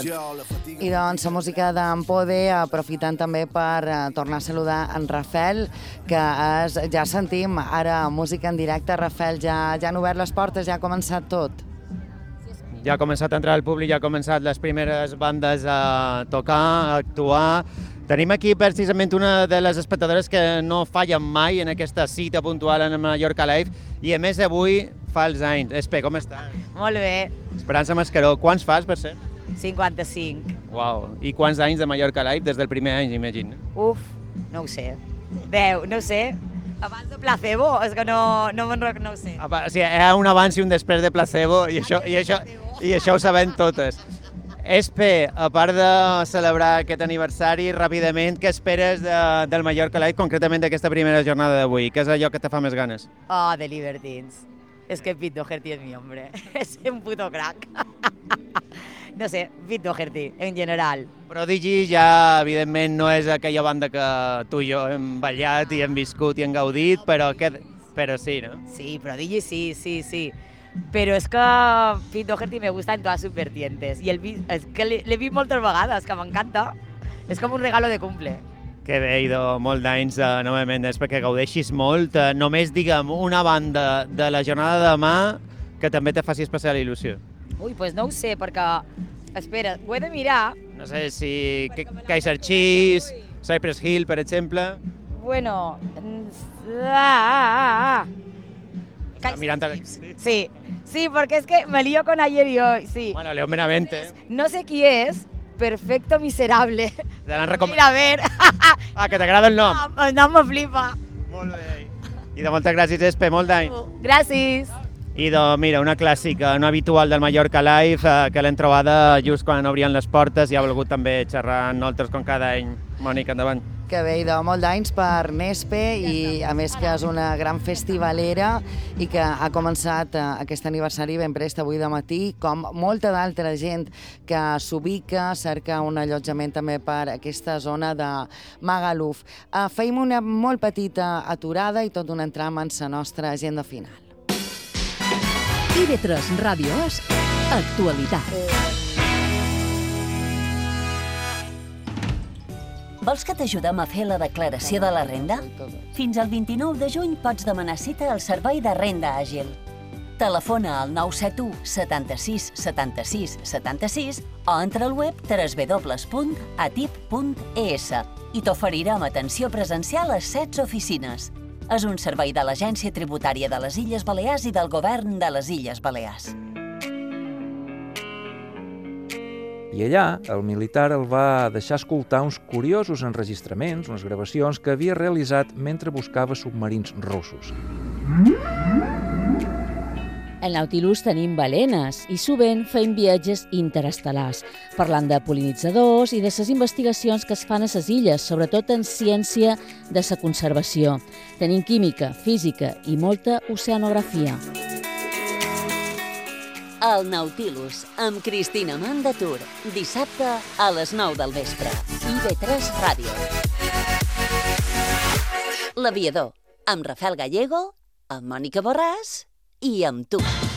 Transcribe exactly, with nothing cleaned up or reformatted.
I doncs la música d'en Pode, aprofitant també per uh, tornar a saludar en Rafel, que és, ja sentim ara música en directe. Rafel, ja, ja han obert les portes, ja ha començat tot. Ja ha començat a entrar el públic, ja ha començat les primeres bandes a tocar, a actuar. Tenim aquí precisament una de les espectadores que no fallen mai en aquesta cita puntual en Mallorca Live i a més avui fa els anys. Espe, com estàs? Molt bé. Esperança Mascaró, quants fas per ser? cinquanta-cinc. Uau, i quants anys de Mallorca Live? Des del primer any, imagino. Uf, no ho sé. deu, no ho sé. Abans de Placebo, és que no, no me'n rec... no ho sé. O sigui, hi ha un abans i un després de Placebo i això, i això, i això ho sabem totes. Espe, a part de celebrar aquest aniversari, ràpidament, què esperes de, del Mallorca Live, concretament d'aquesta primera jornada d'avui? Què és allò que te fa més ganes? Oh, de Libertines. Es que Pete Doherty es mi hombre. Es un puto crack. No sé, Pete Doherty, en general. Prodigy ja, evidentment, no és aquella banda que tu i jo hem ballat i hem viscut i hem gaudit, però, que, però sí, no? Sí, Prodigy sí, sí, sí. Pero es que Pete Doherty me gusta en todas sus vertientes. Y el, es que l'he vist moltes vegades, que m'encanta. És com un regalo de cumple. Que bé, idò, molt d'anys, uh, novament, és perquè gaudeixis molt. Uh, només, digue'm, una banda de la jornada de demà que també te faci especial il·lusió. Ui, pues no ho sé, perquè... Espera, ho he de mirar. No sé si Kaiser Chiefs, Cypress Hill, per exemple. Bueno... Ah, ah, ah. Mirant a... Sí, sí, porque es que me lío con ayer y hoy, sí. Bueno, León Benavente. No sé qui és, Perfecto Miserable. Te l'han recomanat. Mira, a ver. Ah, que t'agrada el nom. No, el nom me flipa. Molt bé. I de moltes gràcies, Espe, molt d'anys. Gràcies. I de, mira, una clàssica, no habitual del Mallorca Live, eh, que l'hem trobada just quan obrien les portes i ha volgut també xerrar amb nosaltres com cada any. Mònica, endavant. Que bé, idò, molt d'anys per Nespe i a més que és una gran festivalera i que ha començat eh, aquest aniversari ben prest avui de matí, com molta d'altra gent que s'ubica, cerca un allotjament també per aquesta zona de Magaluf. Eh, feim una molt petita aturada i tot un entram en la nostra agenda final. I ve tres Ràdio és actualitat. Vols que t'ajudem a fer la declaració de la renda? Fins al vint-i-nou de juny pots demanar cita al Servei de Renda Àgil. Telefona al nou set u setanta-sis setanta-sis setanta-sis o entra al web w w w punt atip punt e s i t'oferirem atenció presencial a setze oficines. És un servei de l'Agència Tributària de les Illes Balears i del Govern de les Illes Balears. I allà, el militar el va deixar escoltar uns curiosos enregistraments, unes gravacions que havia realitzat mentre buscava submarins russos. Al Nautilus tenim balenes i sovint fem viatges interestel·lars, parlant de pol·linitzadors i de les investigacions que es fan a les illes, sobretot en ciència de la conservació. Tenim química, física i molta oceanografia. El Nautilus, amb Cristina Mandatur, dissabte a les nou del vespre. I ve tres Ràdio. L'Aviador, amb Rafael Gallego, amb Mònica Borràs i amb tu.